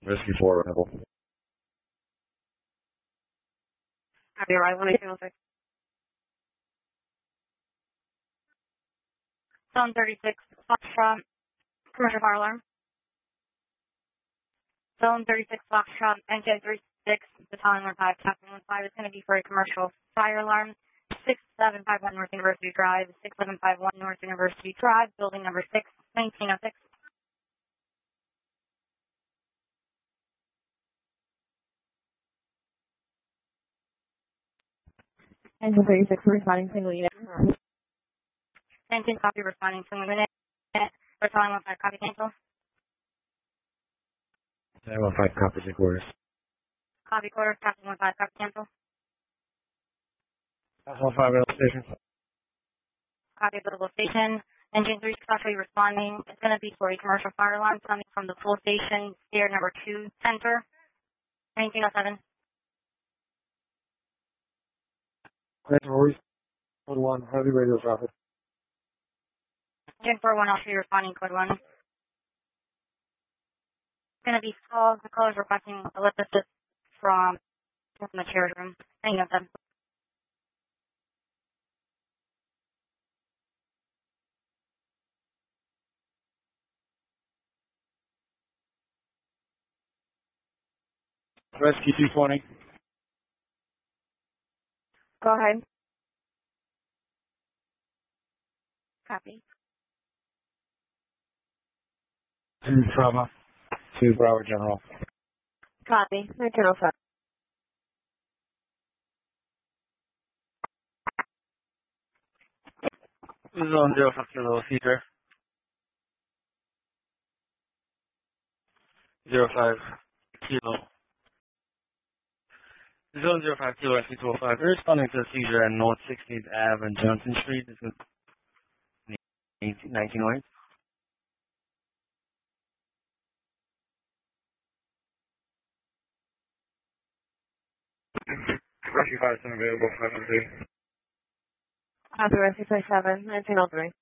Rescue 4, Rebel. Copy, right, 18206. Zone 36, Foxtrot, commercial fire alarm. Zone 36, Foxtrot, engine 36, battalion 15, captain 15 is going to be for a commercial fire alarm. 6751 North University Drive, 6751 North University Drive, building number 6, 1906. Engine 36, responding single unit. Engine copy, responding single unit. Battalion 15, copy, cancel. 915, copy, take orders. Copy, quarters, captain 15, copy, cancel. 915, rail station. Copy, available station. Engine 3 successfully responding. It's going to be for a commercial fire alarm coming from the full station, stair number 2, center, 1907. Rory, code 1, heavy radio traffic. Engine 41 also responding, code 1. It's going to be called, the caller is requesting ellipsis from the chairs room, 1907. Rescue 220. Go ahead. Copy. 2 Bravo. 2 Bravo General. Copy. 1905. Zone 05 Kilo, Cedar. 05 Kilo. Zone 05 Kilo, Rescue 205. We're responding to a seizure at North 16th Ave and Johnson Street. This is 1908. Rescue 5 is unavailable, 503. Copy, Rescue 27, 1903.